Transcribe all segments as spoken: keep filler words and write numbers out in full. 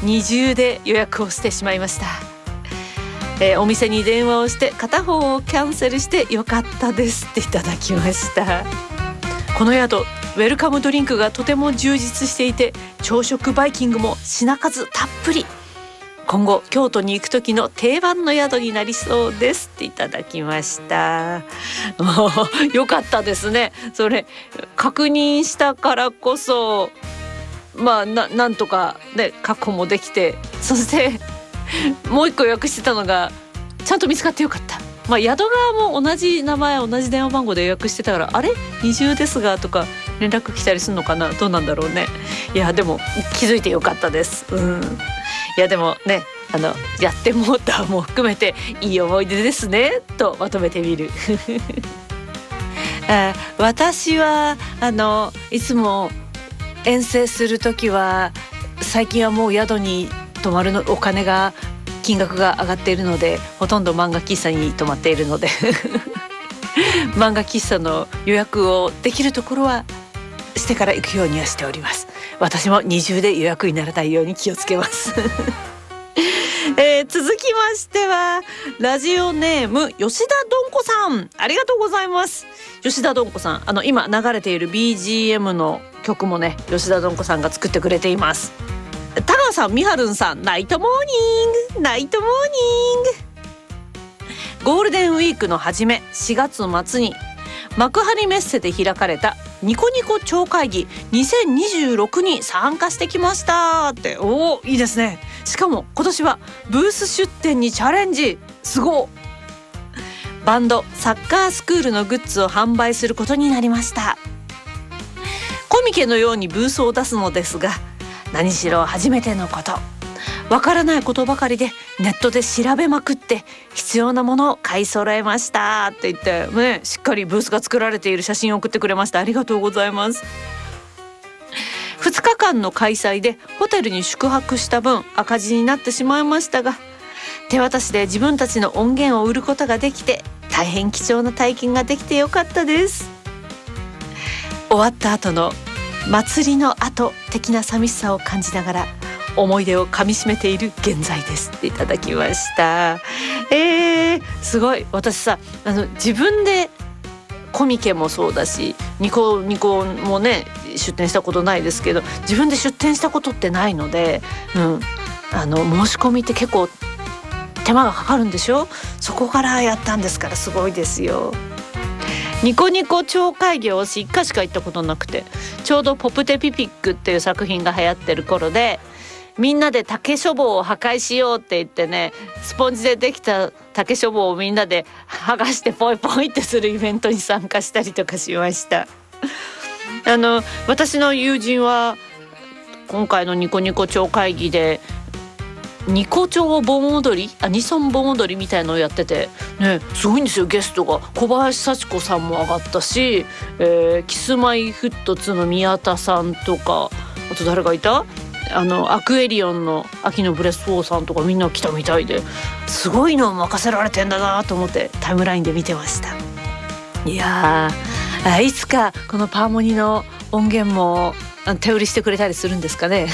二重で予約をしてしまいました。えー、お店に電話をして片方をキャンセルしてよかったですっていただきました。この宿ウェルカムドリンクがとても充実していて、朝食バイキングも品数たっぷり、今後京都に行く時の定番の宿になりそうですっていただきました。よかったですね。それ確認したからこそまあ な, なんとかね確保もできて、そしてもう一個予約してたのがちゃんと見つかってよかった。まあ宿側も同じ名前同じ電話番号で予約してたから、あれ二重ですがとか連絡来たりするのかな、どうなんだろうね。いやでも気づいてよかったです。うん、いやでもね、あのやってモーターも含めていい思い出ですねとまとめてみる。あ、私はあのいつも遠征するときは、最近はもう宿に泊まるのお金が金額が上がっているので、ほとんど漫画喫茶に泊まっているので漫画喫茶の予約をできるところはしてから行くようにはしております。私も二重で予約にならないように気をつけます。えー、続きましてはラジオネーム吉田どんこさん、ありがとうございます。吉田どんこさん、あの今流れている ビージーエム の曲もね、吉田どんこさんが作ってくれています。田川さん、みはるんさん、ナイトモーニングナイトモーニング。ゴールデンウィークの初めしがつ末に幕張メッセで開かれたニコニコ超会議にせんにじゅうろくに参加してきましたって。おー、いいですね。しかも今年はブース出展にチャレンジ、すごい。バンドサッカースクールのグッズを販売することになりました。コミケのようにブースを出すのですが、何しろ初めてのこと、わからないことばかりでネットで調べまくって必要なものを買い揃えましたって言って、ね、しっかりブースが作られている写真を送ってくれました。ありがとうございます。ふつかかんの開催でホテルに宿泊した分赤字になってしまいましたが、手渡しで自分たちの音源を売ることができて大変貴重な体験ができてよかったです。終わった後の祭りの後的な寂しさを感じながら思い出をかみしめている現在ですっていただきました。えー、すごい。私さ、あの自分でコミケもそうだしニコニコもね出店したことないですけど、自分で出店したことってないので、うん、あの申し込みって結構手間がかかるんでしょ。そこからやったんですからすごいですよ。ニコニコ超会議を私いっかいしか行ったことなくて、ちょうどポプテピピックっていう作品が流行ってる頃で、みんなで竹書房を破壊しようって言ってね、スポンジでできた竹書房をみんなで剥がしてポイポイってするイベントに参加したりとかしました。あの私の友人は今回のニコニコ超会議でニコ町盆踊り、アニソン盆踊りみたいのをやってて、ね、すごいんですよ。ゲストが小林幸子さんも上がったし、えー、キスマイフットツの宮田さんとか、あと誰がいた、あのアクエリオンの秋のブレスフォーさんとかみんな来たみたいで、すごいのを任せられてんだなと思ってタイムラインで見てました。いやー、いつかこのパーモニの音源も手売りしてくれたりするんですかね。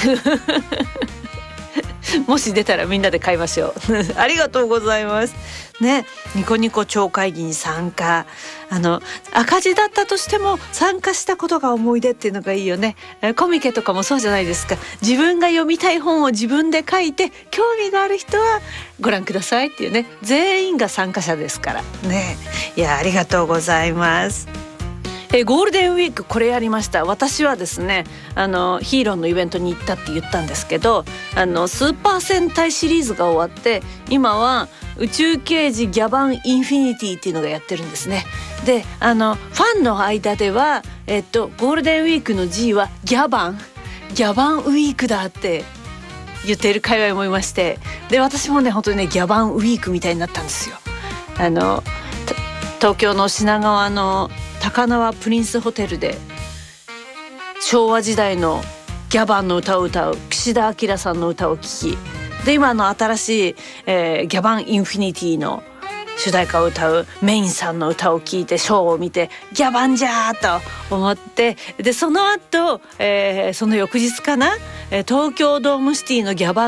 もし出たらみんなで買いましょう。ありがとうございますね。ニコニコ超会議に参加、あの赤字だったとしても参加したことが思い出っていうのがいいよね。コミケとかもそうじゃないですか。自分が読みたい本を自分で書いて、興味がある人はご覧くださいっていうね、全員が参加者ですからね。いや、ありがとうございます。えゴールデンウィークこれやりました。私はですね、あのヒーローのイベントに行ったって言ったんですけど、あのスーパー戦隊シリーズが終わって今は宇宙刑事ギャバンインフィニティっていうのがやってるんですね。で、あのファンの間では、えっと、ゴールデンウィークの G はギャバンギャバンウィークだって言っている界隈もいまして、で私もね本当にねギャバンウィークみたいになったんですよ。あの東京の品川の高輪プリンスホテルで昭和時代のギャバンの歌を歌う岸田明さんの歌を聴き、で今の新しい、えー、ギャバンインフィニティの主題歌を歌うメインさんの歌を聴いてショーを見てギャバンじゃーと思って、でその後、えー、その翌日かな、東京ドームシティのギャバン